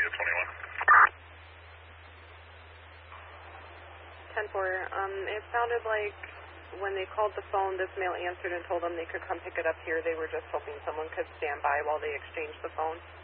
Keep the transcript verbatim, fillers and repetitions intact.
to twenty-one. ten four, um, it sounded like when they called the phone, this male answered and told them they could come pick it up here. They were just hoping someone could stand by while they exchanged the phone.